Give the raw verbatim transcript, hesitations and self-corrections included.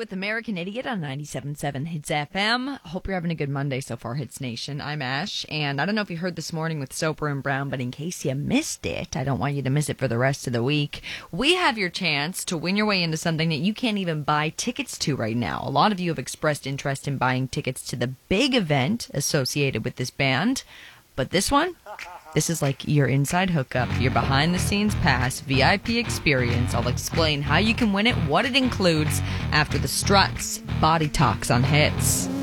with American Idiot on ninety-seven point seven Hits F M. Hope you're having a good Monday so far, Hits Nation. I'm Ash, and I don't know if you heard this morning with Soper and Brown, but in case you missed it, I don't want you to miss it for the rest of the week. We have your chance to win your way into something that you can't even buy tickets to right now. A lot of you have expressed interest in buying tickets to the big event associated with this band, but this one? This is like your inside hookup, your behind-the-scenes pass, V I P experience. I'll explain how you can win it, what it includes, after the Struts Body Talks on Hits.